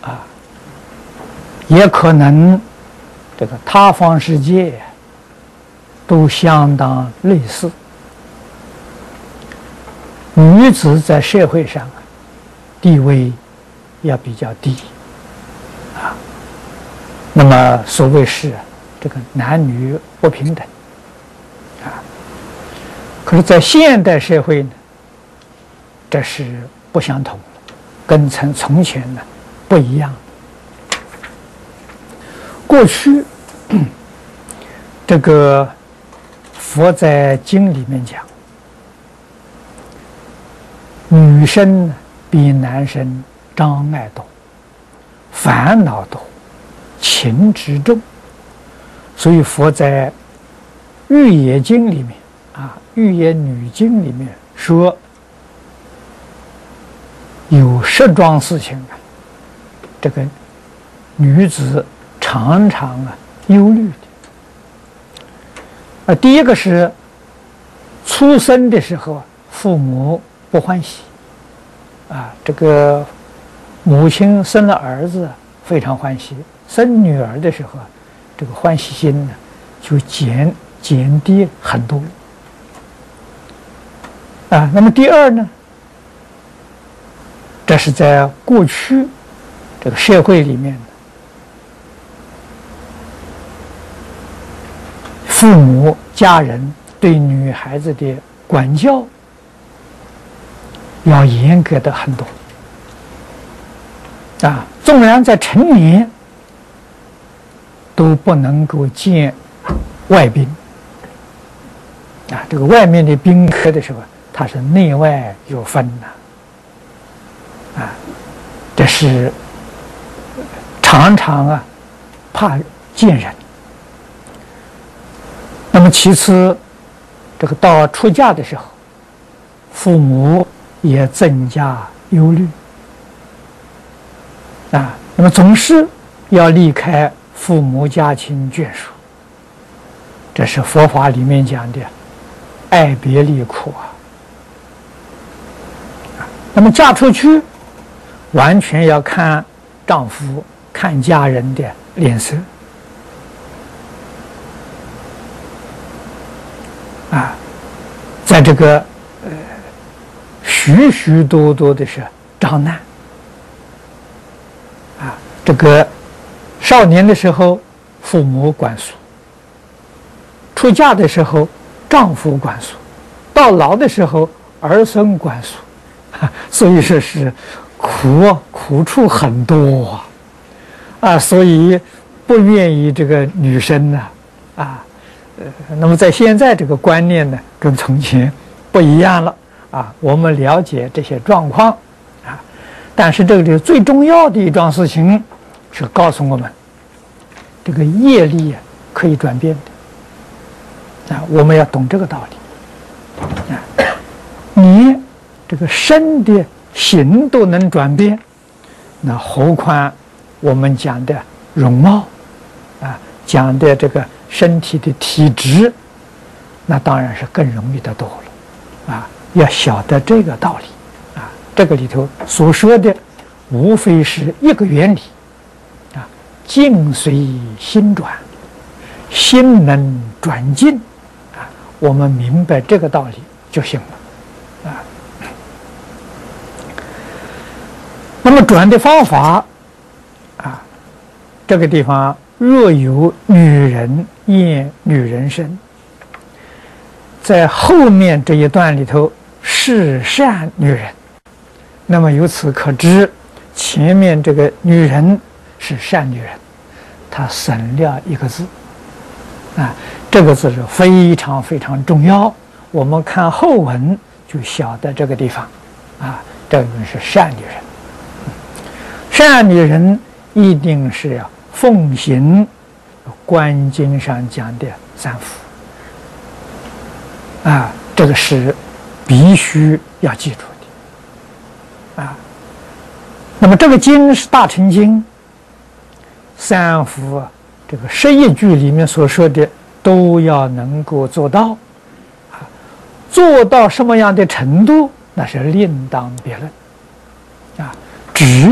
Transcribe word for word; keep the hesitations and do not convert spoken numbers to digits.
啊，也可能这个他方世界都相当类似。女子在社会上地位要比较低啊，那么所谓是这个男女不平等啊。可是，在现代社会呢，这是不相同的，跟从从前呢不一样。过去这个佛在经里面讲，女生比男生障碍多，烦恼多，情执重，所以佛在《玉野经》里面啊，《玉野女经》里面说，有十桩事情啊，这个女子常常啊忧虑的。啊，第一个是出生的时候，父母不欢喜，啊，这个母亲生了儿子非常欢喜，生女儿的时候，这个欢喜心呢就减减低很多。啊，那么第二呢，这是在过去这个社会里面的父母家人对女孩子的管教要严格的很多啊，纵然在成年都不能够见外宾啊，这个外面的宾客的时候，它是内外有分的啊，这是常常啊怕见人。那么其次，这个到出嫁的时候，父母也增加忧虑啊。那么总是要离开父母家亲眷属，这是佛法里面讲的爱别离苦啊。那么嫁出去，完全要看丈夫、看家人的脸色啊，在这个呃许许多多的是障难啊。这个少年的时候，父母管束；出嫁的时候，丈夫管束；到老的时候，儿孙管束。啊、所以说是苦苦处很多啊，啊，所以不愿意这个女生呢，啊。呃，那么在现在这个观念呢，跟从前不一样了啊。我们了解这些状况啊，但是这里最重要的一桩事情是告诉我们，这个业力啊可以转变的啊，我们要懂这个道理啊。你这个身的形都能转变，那何况我们讲的容貌啊，讲的这个身体的体质，那当然是更容易得多了啊！要晓得这个道理啊，这个里头所说的，无非是一个原理啊，境随心转，心能转境啊，我们明白这个道理就行了啊。那么转的方法啊，这个地方。若有女人厌女人身，在后面这一段里头是善女人，那么由此可知，前面这个女人是善女人，她省了一个字啊，这个字是非常非常重要。我们看后文就晓得这个地方啊，这个是善女人。善女人一定是要奉行观经上讲的三福啊，这个是必须要记住的啊。那么这个经是大乘经，三福这个十一句里面所说的都要能够做到啊，做到什么样的程度，那是另当别论啊。只